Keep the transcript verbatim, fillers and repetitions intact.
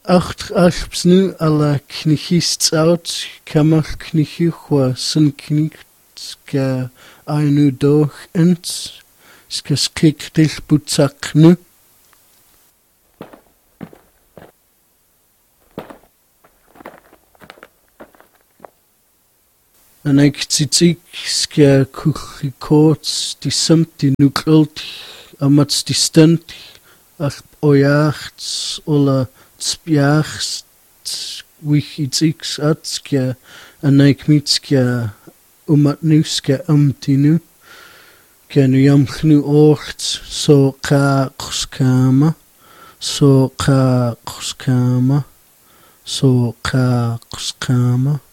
acht alpsnu alla knichist out kamal knichua sun knicht ska ainu doch ent ska skik til butsaknu. En ik titik ska kuchikots die samt die nuklult amats die stunt ach ojachts ola spjachts wich itiks atska en ik mitska umat nu ska amtinu kenu jamchnu oort so ka kuskama so ka kuskama so ka kuskama